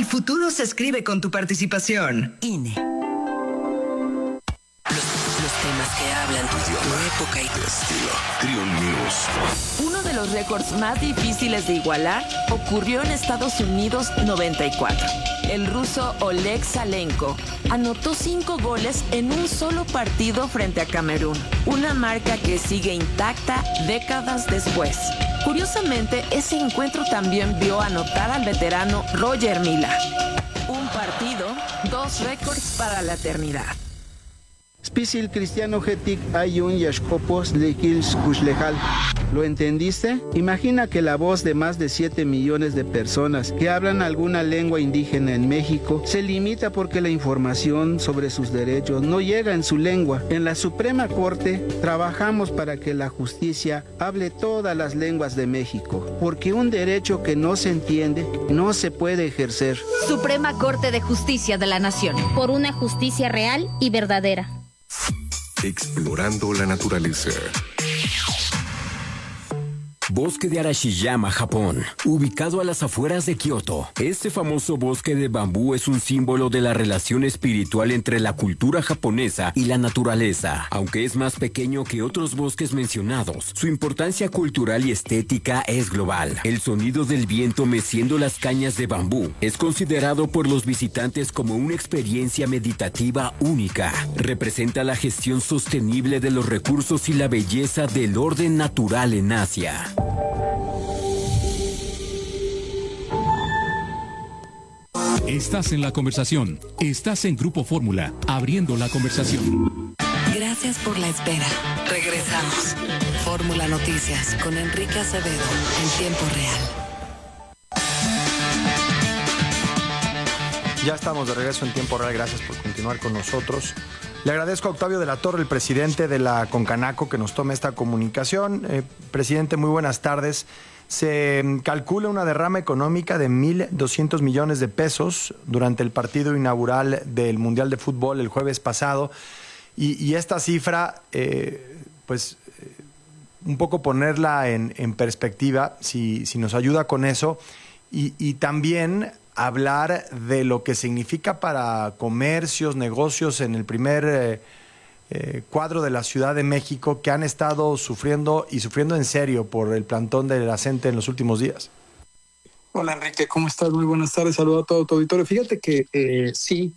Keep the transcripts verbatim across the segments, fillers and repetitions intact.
futuro se escribe con tu participación. I N E. Temas que hablan tu idioma, época y tu estilo. Trio News. Uno de los récords más difíciles de igualar ocurrió en Estados Unidos noventa y cuatro. El ruso Oleg Salenko anotó cinco goles en un solo partido frente a Camerún, una marca que sigue intacta décadas después. Curiosamente, ese encuentro también vio anotar al veterano Roger Mila. Un partido, dos récords para la eternidad. Spisil cristiano getik ayun yashkopos lekils kushlejal. ¿Lo entendiste? Imagina que la voz de más de siete millones de personas que hablan alguna lengua indígena en México se limita porque la información sobre sus derechos no llega en su lengua. En la Suprema Corte trabajamos para que la justicia hable todas las lenguas de México, porque un derecho que no se entiende no se puede ejercer. Suprema Corte de Justicia de la Nación. Por una justicia real y verdadera. Explorando la naturaleza. Bosque de Arashiyama, Japón, ubicado a las afueras de Kioto. Este famoso bosque de bambú es un símbolo de la relación espiritual entre la cultura japonesa y la naturaleza. Aunque es más pequeño que otros bosques mencionados, su importancia cultural y estética es global. El sonido del viento meciendo las cañas de bambú es considerado por los visitantes como una experiencia meditativa única. Representa la gestión sostenible de los recursos y la belleza del orden natural en Asia. Estás en la conversación. Estás en Grupo Fórmula, abriendo la conversación. Gracias por la espera. Regresamos. Fórmula Noticias con Enrique Acevedo en tiempo real. Ya estamos de regreso en tiempo real. Gracias por continuar con nosotros. Le agradezco a Octavio de la Torre, el presidente de la Concanaco, que nos tome esta comunicación. Eh, presidente, muy buenas tardes. Se calcula una derrama económica de mil doscientos millones de pesos durante el partido inaugural del Mundial de Fútbol el jueves pasado. Y, y esta cifra, eh, pues, eh, un poco ponerla en, en perspectiva, si, si nos ayuda con eso. Y, y también hablar de lo que significa para comercios, negocios en el primer eh, eh, cuadro de la Ciudad de México, que han estado sufriendo y sufriendo en serio por el plantón de la CENTE en los últimos días. Hola Enrique, ¿cómo estás? Muy buenas tardes, saludo a todo tu auditorio. Fíjate que eh, sí,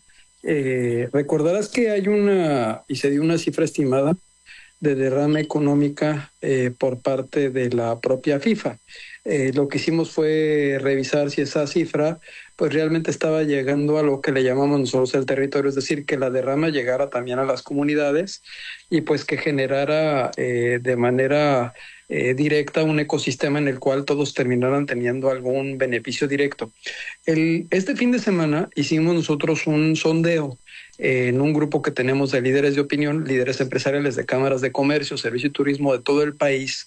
eh, recordarás que hay una, y se dio una cifra estimada de derrama económica eh, por parte de la propia FIFA. Eh, lo que hicimos fue revisar si esa cifra pues realmente estaba llegando a lo que le llamamos nosotros el territorio, es decir, que la derrama llegara también a las comunidades y pues que generara eh, de manera eh, directa un ecosistema en el cual todos terminaran teniendo algún beneficio directo. El, este fin de semana hicimos nosotros un sondeo en un grupo que tenemos de líderes de opinión, líderes empresariales de cámaras de comercio, servicio y turismo de todo el país,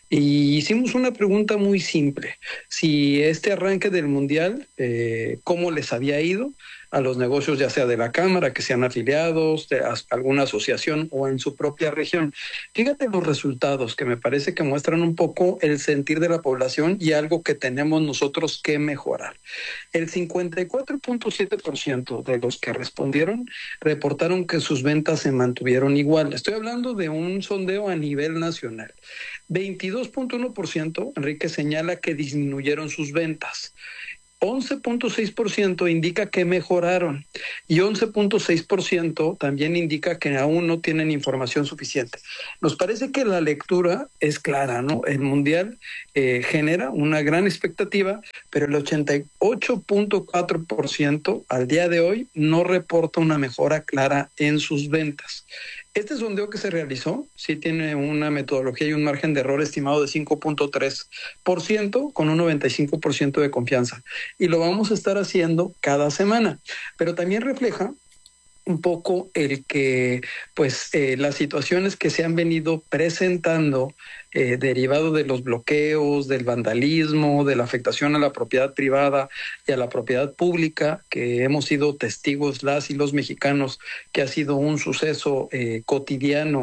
y hicimos una pregunta muy simple: si este arranque del Mundial, eh, ¿cómo les había ido a los negocios, ya sea de la Cámara, que sean afiliados, de alguna asociación o en su propia región? Fíjate los resultados, que me parece que muestran un poco el sentir de la población y algo que tenemos nosotros que mejorar. El cincuenta y cuatro punto siete por ciento de los que respondieron reportaron que sus ventas se mantuvieron igual. Estoy hablando de un sondeo a nivel nacional. veintidós punto uno por ciento, Enrique, señala que disminuyeron sus ventas. once punto seis por ciento indica que mejoraron y once punto seis por ciento también indica que aún no tienen información suficiente. Nos parece que la lectura es clara, ¿no? El Mundial eh, genera una gran expectativa, pero el ochenta y ocho punto cuatro por ciento al día de hoy no reporta una mejora clara en sus ventas. Este sondeo que se realizó sí tiene una metodología y un margen de error estimado de cinco punto tres por ciento con un noventa y cinco por ciento de confianza. Y lo vamos a estar haciendo cada semana. Pero también refleja un poco el que pues eh, las situaciones que se han venido presentando eh, derivado de los bloqueos, del vandalismo, de la afectación a la propiedad privada y a la propiedad pública, que hemos sido testigos las y los mexicanos, que ha sido un suceso eh, cotidiano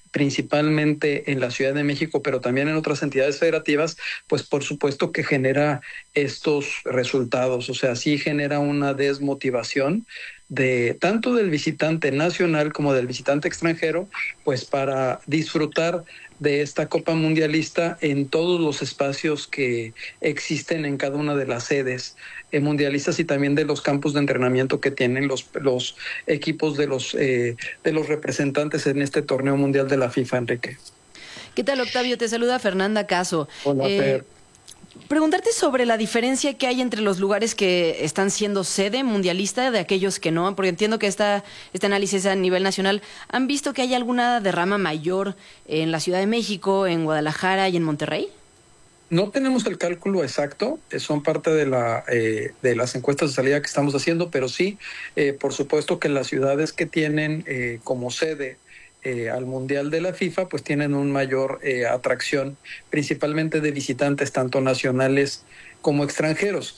principalmente en la Ciudad de México, pero también en otras entidades federativas, pues por supuesto que genera estos resultados. O sea, sí genera una desmotivación de tanto del visitante nacional como del visitante extranjero, pues para disfrutar de esta Copa Mundialista en todos los espacios que existen en cada una de las sedes eh, mundialistas y también de los campos de entrenamiento que tienen los, los equipos de los, eh, de los representantes en este torneo mundial de la FIFA, Enrique. ¿Qué tal, Octavio? Te saluda Fernanda Caso. Hola, eh, Fer. Preguntarte sobre la diferencia que hay entre los lugares que están siendo sede mundialista de aquellos que no, porque entiendo que esta, este análisis a nivel nacional. ¿Han visto que hay alguna derrama mayor en la Ciudad de México, en Guadalajara y en Monterrey? No tenemos el cálculo exacto, eh, son parte de, la, eh, de las encuestas de salida que estamos haciendo, pero sí, eh, por supuesto que las ciudades que tienen eh, como sede Eh, al Mundial de la FIFA, pues tienen un mayor eh, atracción, principalmente de visitantes tanto nacionales como extranjeros.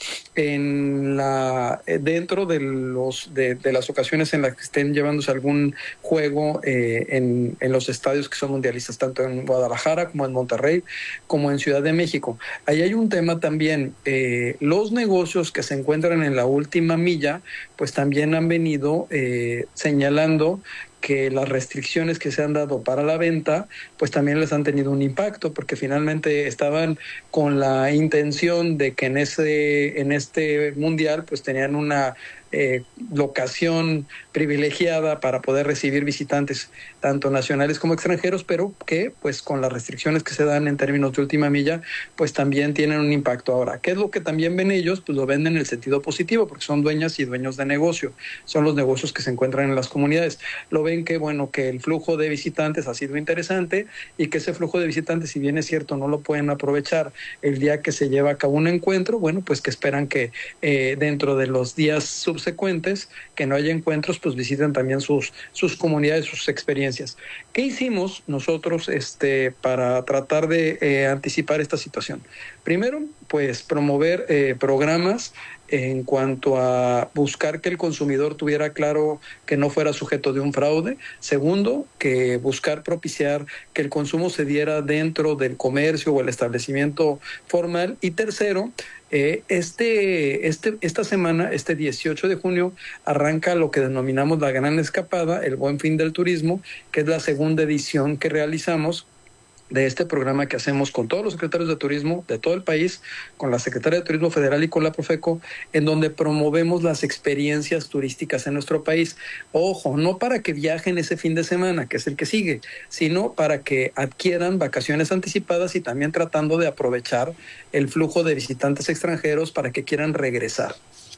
En la eh, dentro de los de, de las ocasiones en las que estén llevándose algún juego eh, en, en los estadios que son mundialistas, tanto en Guadalajara como en Monterrey, como en Ciudad de México. Ahí hay un tema también, eh, los negocios que se encuentran en la última milla, pues también han venido eh, señalando que las restricciones que se han dado para la venta, pues también les han tenido un impacto, porque finalmente estaban con la intención de que en ese, en este mundial, pues tenían una eh, locación privilegiada para poder recibir visitantes tanto nacionales como extranjeros, pero que pues con las restricciones que se dan en términos de última milla, pues también tienen un impacto. Ahora, ¿qué es lo que también ven ellos? Pues lo ven en el sentido positivo, porque son dueñas y dueños de negocio, son los negocios que se encuentran en las comunidades. Lo ven que, bueno, que el flujo de visitantes ha sido interesante y que ese flujo de visitantes, si bien es cierto, no lo pueden aprovechar el día que se lleva a cabo un encuentro, bueno, pues que esperan que eh, dentro de los días subsecuentes, que no haya encuentros, pues visiten también sus, sus comunidades, sus experiencias. ¿Qué hicimos nosotros este, para tratar de eh, anticipar esta situación? Primero, pues promover eh, programas en cuanto a buscar que el consumidor tuviera claro que no fuera sujeto de un fraude. Segundo, que buscar propiciar que el consumo se diera dentro del comercio o el establecimiento formal. Y tercero, eh, este, este, esta semana, este dieciocho de junio, arranca lo que denominamos la Gran Escapada, el Buen Fin del Turismo, que es la segunda edición que realizamos de este programa que hacemos con todos los secretarios de turismo de todo el país, con la Secretaría de Turismo Federal y con la Profeco, en donde promovemos las experiencias turísticas en nuestro país. Ojo, no para que viajen ese fin de semana, que es el que sigue, sino para que adquieran vacaciones anticipadas y también tratando de aprovechar el flujo de visitantes extranjeros para que quieran regresar.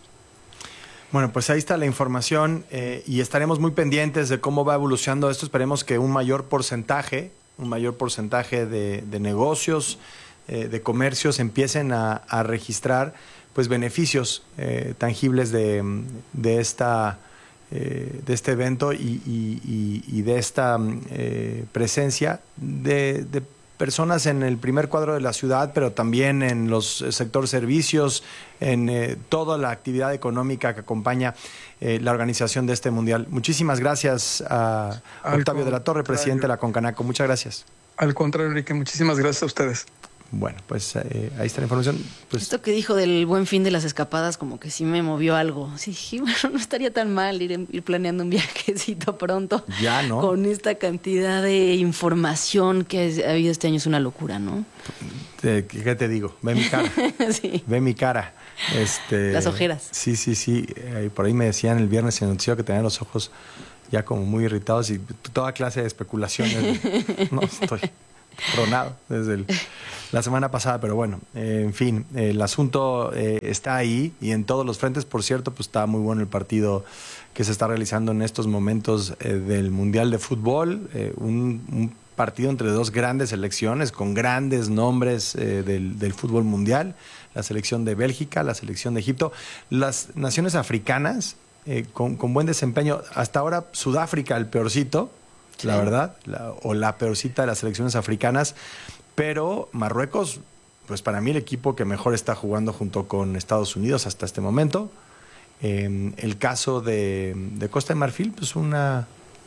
Bueno, pues ahí está la información eh, y estaremos muy pendientes de cómo va evolucionando esto. Esperemos que un mayor porcentaje un mayor porcentaje de, de negocios, eh, de comercios empiecen a, a registrar pues beneficios eh, tangibles de, de, esta, eh, de este evento y, y, y de esta eh, presencia de, de personas en el primer cuadro de la ciudad, pero también en los sector servicios, en eh, toda la actividad económica que acompaña eh, la organización de este mundial. Muchísimas gracias a Al Octavio de la Torre, presidente de la Concanaco. Muchas gracias. Al contrario, Enrique, muchísimas gracias a ustedes. Bueno, pues eh, ahí está la información. Pues, esto que dijo del buen fin de las escapadas como que sí me movió algo. Sí, dije, bueno, no estaría tan mal ir, ir planeando un viajecito pronto. Ya, ¿no? Con esta cantidad de información que ha habido este año, es una locura, ¿no? ¿Qué te digo? Ve mi cara. Sí. Ve mi cara. Este, Las ojeras. Sí, sí, sí. Eh, por ahí me decían el viernes en el noticiero que tenían los ojos ya como muy irritados y toda clase de especulaciones. No, estoy tronado desde el, la semana pasada, pero bueno, eh, en fin, eh, el asunto eh, está ahí y en todos los frentes. Por cierto, pues está muy bueno el partido que se está realizando en estos momentos eh, del Mundial de Fútbol, eh, un, un partido entre dos grandes selecciones con grandes nombres eh, del, del fútbol mundial, la selección de Bélgica, la selección de Egipto, las naciones africanas eh, con, con buen desempeño. Hasta ahora Sudáfrica el peorcito, sí, la verdad, la, o la peorcita de las selecciones africanas, pero Marruecos, pues para mí el equipo que mejor está jugando junto con Estados Unidos hasta este momento. Eh, el caso de, de Costa de Marfil, pues una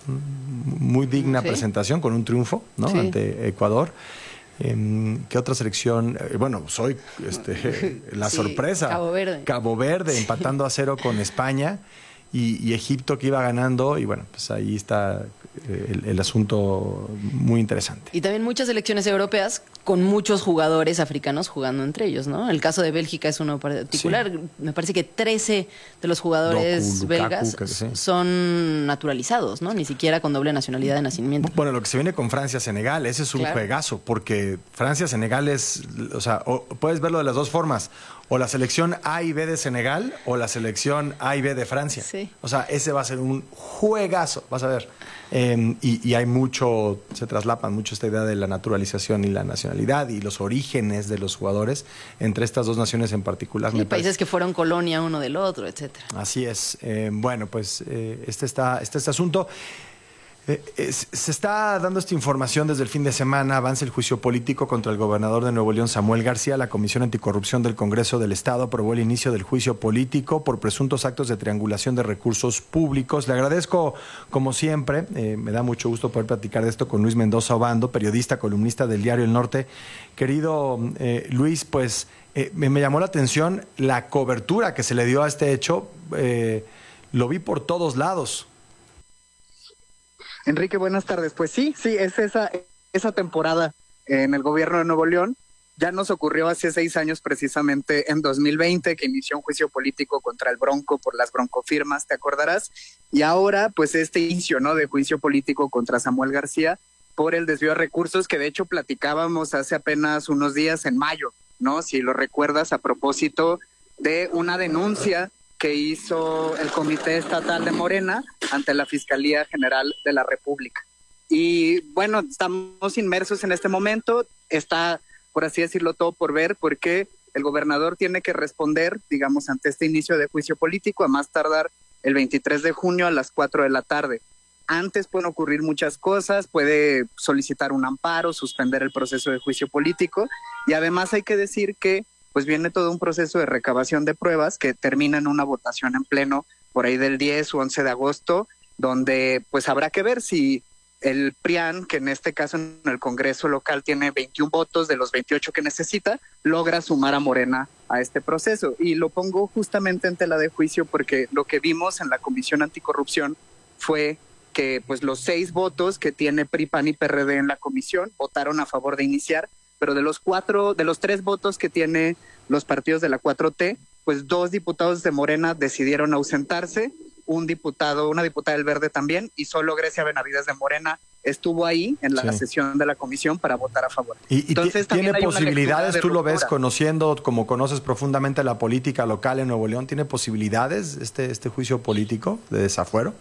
muy digna sí. presentación con un triunfo, ¿no? Sí. Ante Ecuador. Eh, ¿Qué otra selección? Eh, bueno, soy este, la sí, sorpresa. Cabo Verde. Cabo Verde empatando a cero con España y, y Egipto que iba ganando y bueno, pues ahí está el, el asunto muy interesante. Y también muchas selecciones europeas con muchos jugadores africanos jugando entre ellos, ¿no? El caso de Bélgica es uno particular. Sí. Me parece que trece de los jugadores Doku, belgas Lukaku, sí. son naturalizados, ¿no? Ni siquiera con doble nacionalidad de nacimiento. Bueno, lo que se viene con Francia-Senegal, ese es un claro. juegazo, porque Francia-Senegal es, o sea, o, puedes verlo de las dos formas. O la selección A y B de Senegal o la selección A y B de Francia. Sí. O sea, ese va a ser un juegazo, vas a ver. Eh, y, y hay mucho, se traslapan mucho esta idea de la naturalización y la nacionalidad y los orígenes de los jugadores entre estas dos naciones en particular. Sí, países parece. que fueron colonia uno del otro, etcétera. Así es. Eh, bueno, pues eh, este está este, este asunto. Eh, eh, se está dando esta información desde el fin de semana. Avanza el juicio político contra el gobernador de Nuevo León, Samuel García. La Comisión Anticorrupción del Congreso del Estado aprobó el inicio del juicio político por presuntos actos de triangulación de recursos públicos. Le agradezco, como siempre, eh, me da mucho gusto poder platicar de esto con Luis Mendoza Obando, periodista, columnista del Diario El Norte. Querido eh, Luis, pues eh, me, me llamó la atención la cobertura que se le dio a este hecho. Eh, lo vi por todos lados. Enrique, buenas tardes. Pues sí, sí, es esa, esa temporada en el gobierno de Nuevo León. Ya nos ocurrió hace seis años, precisamente en dos mil veinte, que inició un juicio político contra el Bronco por las broncofirmas, te acordarás. Y ahora, pues este inicio, ¿no?, de juicio político contra Samuel García por el desvío de recursos, que de hecho platicábamos hace apenas unos días en mayo, ¿no? Si lo recuerdas, a propósito de una denuncia que hizo el Comité Estatal de Morena ante la Fiscalía General de la República. Y bueno, estamos inmersos en este momento, está, por así decirlo, todo por ver, porque el gobernador tiene que responder, digamos, ante este inicio de juicio político, a más tardar el veintitrés de junio a las cuatro de la tarde. Antes pueden ocurrir muchas cosas, puede solicitar un amparo, suspender el proceso de juicio político, y además hay que decir que pues viene todo un proceso de recabación de pruebas que termina en una votación en pleno por ahí del diez o once de agosto, donde pues habrá que ver si el P R I A N, que en este caso en el Congreso local tiene veintiún votos de los veintiocho que necesita, logra sumar a Morena a este proceso. Y lo pongo justamente en tela de juicio porque lo que vimos en la Comisión Anticorrupción fue que pues los seis votos que tiene P R I, P A N y P R D en la comisión votaron a favor de iniciar, pero de los cuatro, de los tres votos que tiene los partidos de la cuatro T, pues dos diputados de Morena decidieron ausentarse, un diputado, una diputada del Verde también, y solo Grecia Benavides de Morena estuvo ahí en la sí. sesión de la comisión para votar a favor. ¿Y, y Entonces, tiene posibilidades, tú lo ves conociendo, como conoces profundamente la política local en Nuevo León, ¿tiene posibilidades este, este juicio político de desafuero?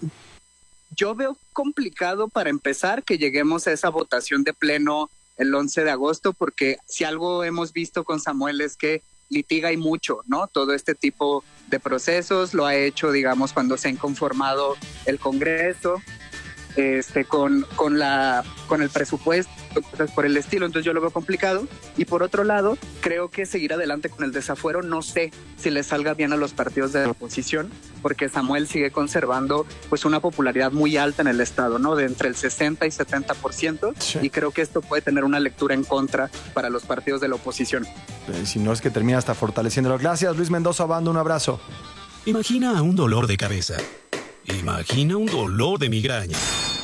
Yo veo complicado, para empezar, que lleguemos a esa votación de pleno el once de agosto, porque si algo hemos visto con Samuel es que litiga y mucho, ¿no? Todo este tipo de procesos lo ha hecho, digamos, cuando se ha inconformado el Congreso, este, con, con, la, con el presupuesto, cosas por el estilo. Entonces yo lo veo complicado. Y por otro lado, creo que seguir adelante con el desafuero, no sé si le salga bien a los partidos de la oposición, porque Samuel sigue conservando pues una popularidad muy alta en el estado, ¿no? De entre el sesenta y setenta por ciento, sí. Y creo que esto puede tener una lectura en contra para los partidos de la oposición. Eh, si no es que termina hasta fortaleciéndolo. Gracias, Luis Mendoza Obando, un abrazo. Imagina un dolor de cabeza. Imagina un dolor de migraña.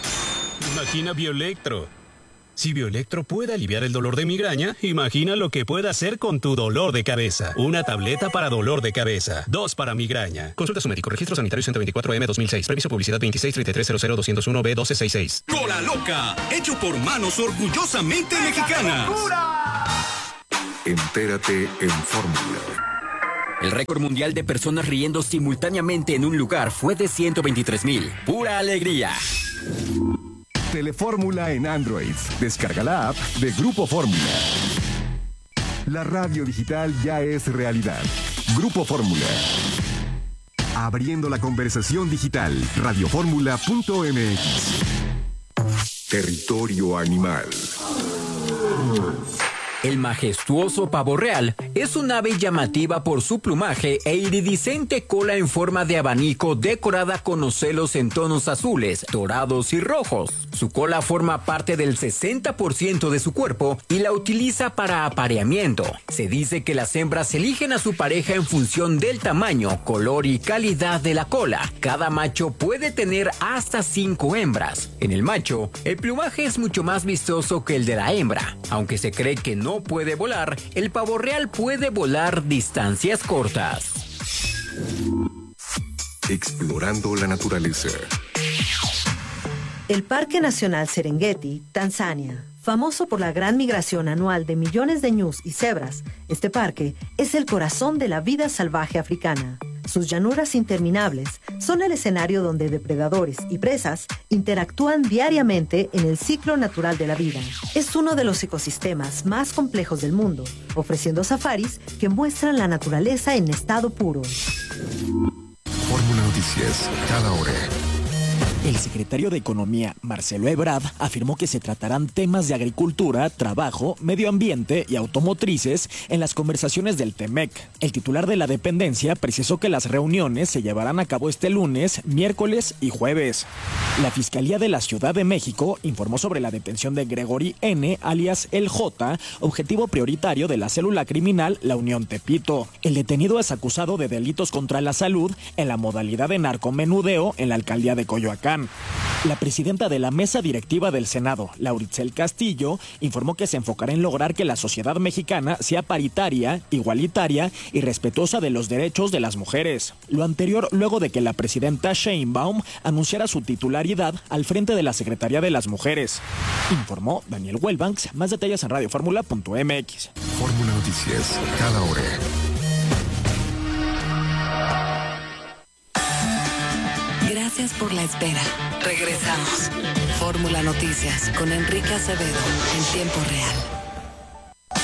Imagina Bioelectro. Si Bioelectro puede aliviar el dolor de migraña, imagina lo que puede hacer con tu dolor de cabeza. Una tableta para dolor de cabeza. Dos para migraña. Consulta a su médico. Registro Sanitario ciento veinticuatro M dos mil seis. Previso publicidad veintiséis treinta y tres cero cero doscientos uno B doce sesenta y seis. Cola Loca. Hecho por manos orgullosamente mexicanas. Entérate en Fórmula. El récord mundial de personas riendo simultáneamente en un lugar fue de ciento veintitrés mil. ¡Pura alegría! Telefórmula en Android. Descarga la app de Grupo Fórmula. La radio digital ya es realidad. Grupo Fórmula. Abriendo la conversación digital. radioformula punto m x. Territorio animal. El majestuoso pavo real es un ave llamativa por su plumaje e iridiscente cola en forma de abanico decorada con ocelos en tonos azules, dorados y rojos. Su cola forma parte del sesenta por ciento de su cuerpo y la utiliza para apareamiento. Se dice que las hembras eligen a su pareja en función del tamaño, color y calidad de la cola. Cada macho puede tener hasta cinco hembras. En el macho, el plumaje es mucho más vistoso que el de la hembra. Aunque se cree que no puede volar, el pavo real puede volar distancias cortas. Explorando la naturaleza. El Parque Nacional Serengeti, Tanzania, famoso por la gran migración anual de millones de ñus y cebras, este parque es el corazón de la vida salvaje africana. Sus llanuras interminables son el escenario donde depredadores y presas interactúan diariamente en el ciclo natural de la vida. Es uno de los ecosistemas más complejos del mundo, ofreciendo safaris que muestran la naturaleza en estado puro. Fórmula Noticias, cada hora. El secretario de Economía, Marcelo Ebrard, afirmó que se tratarán temas de agricultura, trabajo, medio ambiente y automotrices en las conversaciones del Temec. El titular de la dependencia precisó que las reuniones se llevarán a cabo este lunes, miércoles y jueves. La Fiscalía de la Ciudad de México informó sobre la detención de Gregory N., alias El J., objetivo prioritario de la célula criminal La Unión Tepito. El detenido es acusado de delitos contra la salud en la modalidad de narcomenudeo en la alcaldía de Coyoacán. La presidenta de la mesa directiva del Senado, Lauritzel Castillo, informó que se enfocará en lograr que la sociedad mexicana sea paritaria, igualitaria y respetuosa de los derechos de las mujeres. Lo anterior luego de que la presidenta Sheinbaum anunciara su titularidad al frente de la Secretaría de las Mujeres. Informó Daniel Welbanks. Más detalles en radioformula punto m x. Fórmula Noticias, cada hora. Gracias por la espera. Regresamos. Fórmula Noticias con Enrique Acevedo en tiempo real.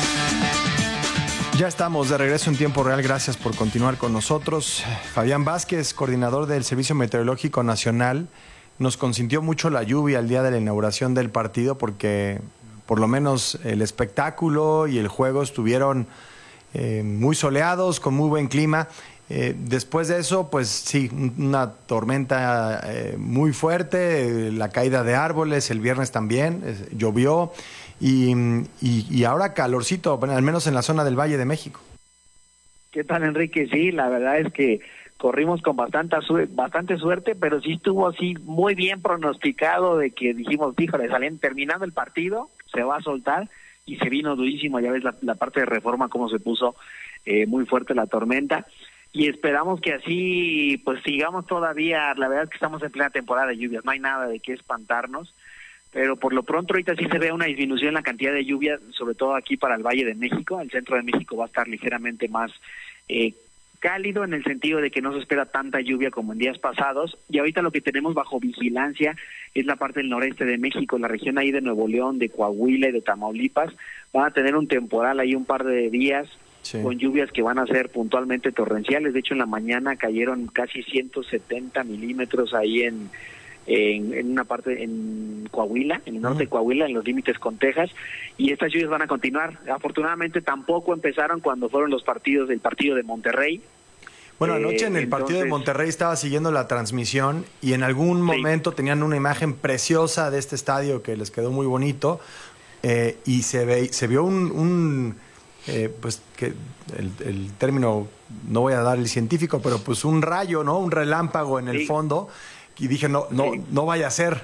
Ya estamos de regreso en tiempo real. Gracias por continuar con nosotros. Fabián Vázquez, coordinador del Servicio Meteorológico Nacional, nos consintió mucho la lluvia el día de la inauguración del partido porque por lo menos el espectáculo y el juego estuvieron eh, muy soleados, con muy buen clima. Eh, después de eso, pues sí, una tormenta eh, muy fuerte, eh, la caída de árboles, el viernes también, eh, llovió y, y, y ahora calorcito, bueno, al menos en la zona del Valle de México. ¿Qué tal, Enrique? Sí, la verdad es que corrimos con bastante, su bastante suerte, pero sí estuvo así muy bien pronosticado de que dijimos, híjole, salen terminando el partido, se va a soltar y se vino durísimo, ya ves la, la parte de Reforma cómo se puso eh, muy fuerte la tormenta. Y esperamos que así, pues sigamos todavía. La verdad es que estamos en plena temporada de lluvias, no hay nada de qué espantarnos, pero por lo pronto ahorita sí se ve una disminución en la cantidad de lluvia, sobre todo aquí para el Valle de México. El centro de México va a estar ligeramente más eh, cálido en el sentido de que no se espera tanta lluvia como en días pasados, y ahorita lo que tenemos bajo vigilancia es la parte del noreste de México, la región ahí de Nuevo León, de Coahuila y de Tamaulipas. Van a tener un temporal ahí un par de días, sí, con lluvias que van a ser puntualmente torrenciales. De hecho, en la mañana cayeron casi ciento setenta milímetros ahí en, en, en una parte, en Coahuila, en el norte de Coahuila, en los límites con Texas, y estas lluvias van a continuar. Afortunadamente tampoco empezaron cuando fueron los partidos del partido de Monterrey. Bueno, anoche en el entonces, partido de Monterrey estaba siguiendo la transmisión y en algún momento sí, tenían una imagen preciosa de este estadio que les quedó muy bonito, eh, y se, ve, se vio un... un Eh, pues que el, el término, no voy a dar el científico, pero pues un rayo, ¿no? Un relámpago en el sí, fondo, y dije, no, no, sí, no vaya a ser.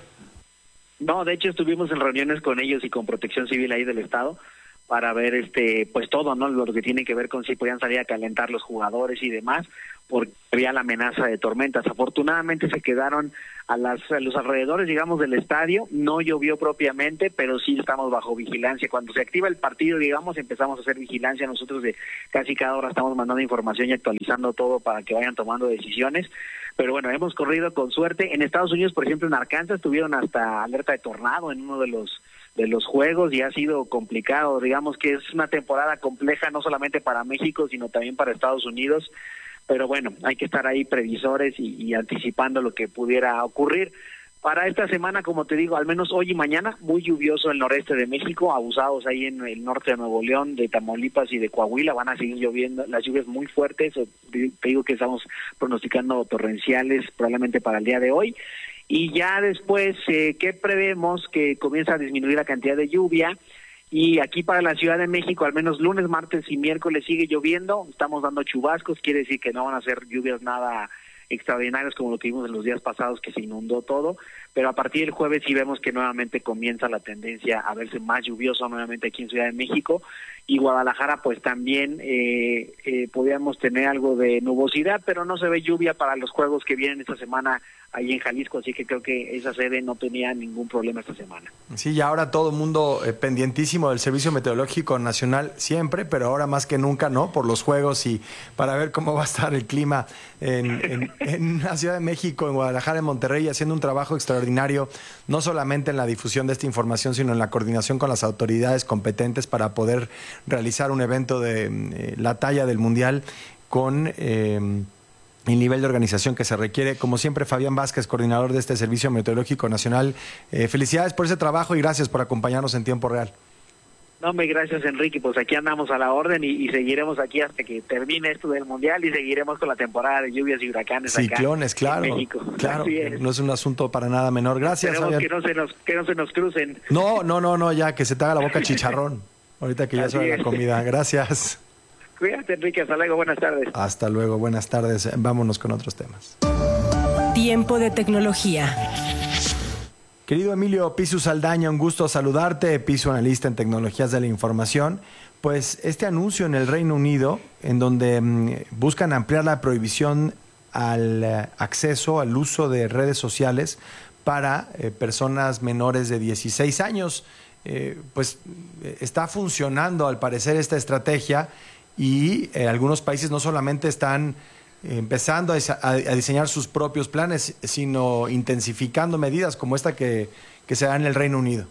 No, de hecho estuvimos en reuniones con ellos y con Protección Civil ahí del Estado para ver este, pues todo, ¿no? Lo que tiene que ver con si podían salir a calentar los jugadores y demás, porque había la amenaza de tormentas. Afortunadamente se quedaron a, las, a los alrededores, digamos, del estadio. No llovió propiamente, pero sí estamos bajo vigilancia. Cuando se activa el partido, digamos, empezamos a hacer vigilancia. Nosotros de casi cada hora estamos mandando información y actualizando todo para que vayan tomando decisiones. Pero bueno, hemos corrido con suerte. En Estados Unidos, por ejemplo, en Arkansas, tuvieron hasta alerta de tornado en uno de los de los juegos y ha sido complicado. Digamos que es una temporada compleja, no solamente para México, sino también para Estados Unidos. Pero bueno, hay que estar ahí previsores y, y anticipando lo que pudiera ocurrir. Para esta semana, como te digo, al menos hoy y mañana, muy lluvioso en el noreste de México, abusados ahí en el norte de Nuevo León, de Tamaulipas y de Coahuila, van a seguir lloviendo, las lluvias muy fuertes, te digo que estamos pronosticando torrenciales probablemente para el día de hoy, y ya después, eh, ¿qué prevemos? Que comienza a disminuir la cantidad de lluvia, y aquí para la Ciudad de México, al menos lunes, martes y miércoles sigue lloviendo, estamos dando chubascos, quiere decir que no van a ser lluvias nada extraordinarios como lo que vimos en los días pasados, que se inundó todo, pero a partir del jueves sí vemos que nuevamente comienza la tendencia a verse más lluvioso nuevamente aquí en Ciudad de México, y Guadalajara pues también eh, eh, podríamos tener algo de nubosidad, pero no se ve lluvia para los juegos que vienen esta semana ahí en Jalisco, así que creo que esa sede no tenía ningún problema esta semana. Sí, y ahora todo el mundo eh, pendientísimo del Servicio Meteorológico Nacional siempre, pero ahora más que nunca, ¿no? Por los juegos y para ver cómo va a estar el clima en, en, en la Ciudad de México, en Guadalajara, en Monterrey, haciendo un trabajo extraordinario, no solamente en la difusión de esta información, sino en la coordinación con las autoridades competentes para poder realizar un evento de eh, la talla del Mundial con Eh, el nivel de organización que se requiere. Como siempre, Fabián Vázquez, coordinador de este Servicio Meteorológico Nacional. Eh, felicidades por ese trabajo y gracias por acompañarnos en tiempo real. No, hombre, gracias, Enrique. Pues aquí andamos a la orden y, y seguiremos aquí hasta que termine esto del Mundial y seguiremos con la temporada de lluvias y huracanes Ciclones, acá claro, en México. Claro, es. No es un asunto para nada menor. Gracias, Esperemos Fabián. que no se nos, que no se nos crucen. No, no, no, no, ya, que se te haga la boca chicharrón. Ahorita que ya Así sube es. la comida. Gracias. Cuídate, Enrique. Hasta luego. Buenas tardes. Hasta luego. Buenas tardes. Vámonos con otros temas. Tiempo de tecnología. Querido Emilio Pisu Saldaña, un gusto saludarte, Pisu, analista en tecnologías de la información. Pues este anuncio en el Reino Unido, en donde mmm, buscan ampliar la prohibición al eh, acceso, al uso de redes sociales para eh, personas menores de dieciséis años, eh, pues eh, está funcionando al parecer esta estrategia y eh, algunos países no solamente están empezando a, a, a diseñar sus propios planes, sino intensificando medidas como esta que, que se da en el Reino Unido.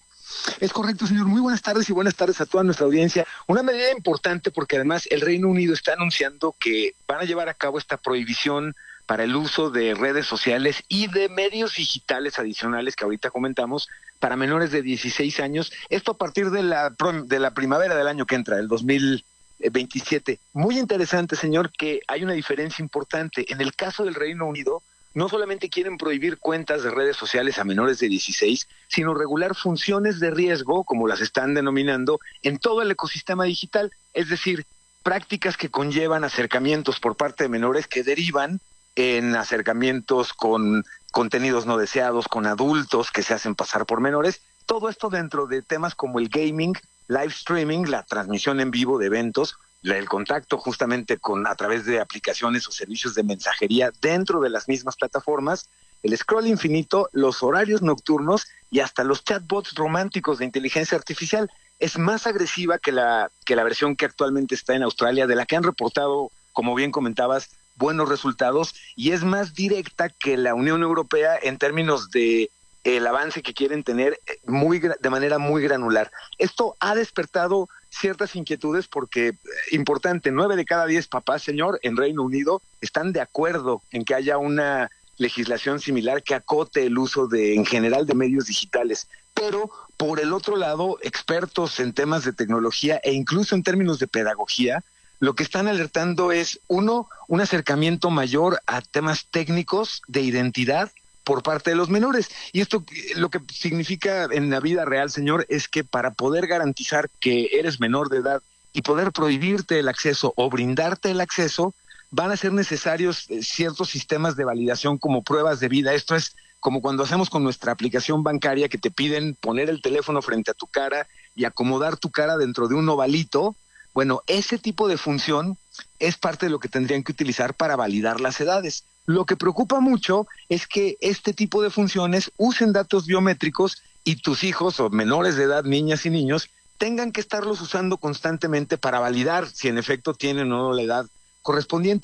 Es correcto, señor. Muy buenas tardes y buenas tardes a toda nuestra audiencia. Una medida importante porque además el Reino Unido está anunciando que van a llevar a cabo esta prohibición para el uso de redes sociales y de medios digitales adicionales que ahorita comentamos para menores de dieciséis años. Esto a partir de la, de la primavera del año que entra, el dos mil veintisiete. Muy interesante, señor, que hay una diferencia importante. En el caso del Reino Unido, no solamente quieren prohibir cuentas de redes sociales a menores de dieciséis, sino regular funciones de riesgo, como las están denominando, en todo el ecosistema digital. Es decir, prácticas que conllevan acercamientos por parte de menores que derivan en acercamientos con contenidos no deseados, con adultos que se hacen pasar por menores. Todo esto dentro de temas como el gaming, live streaming, la transmisión en vivo de eventos, el contacto justamente con a través de aplicaciones o servicios de mensajería dentro de las mismas plataformas, el scroll infinito, los horarios nocturnos y hasta los chatbots románticos de inteligencia artificial. Es más agresiva que la que la versión que actualmente está en Australia, de la que han reportado, como bien comentabas, buenos resultados, y es más directa que la Unión Europea en términos de el avance que quieren tener muy de manera muy granular. Esto ha despertado ciertas inquietudes porque, importante, nueve de cada diez papás, señor, en Reino Unido están de acuerdo en que haya una legislación similar que acote el uso de, en general, de medios digitales. Pero, por el otro lado, expertos en temas de tecnología e incluso en términos de pedagogía, lo que están alertando es, uno, un acercamiento mayor a temas técnicos de identidad por parte de los menores. Y esto lo que significa en la vida real, señor, es que para poder garantizar que eres menor de edad y poder prohibirte el acceso o brindarte el acceso, van a ser necesarios ciertos sistemas de validación como pruebas de vida. Esto es como cuando hacemos con nuestra aplicación bancaria, que te piden poner el teléfono frente a tu cara y acomodar tu cara dentro de un ovalito. Bueno, ese tipo de función es parte de lo que tendrían que utilizar para validar las edades. Lo que preocupa mucho es que este tipo de funciones usen datos biométricos y tus hijos o menores de edad, niñas y niños, tengan que estarlos usando constantemente para validar si en efecto tienen o no la edad correspondiente.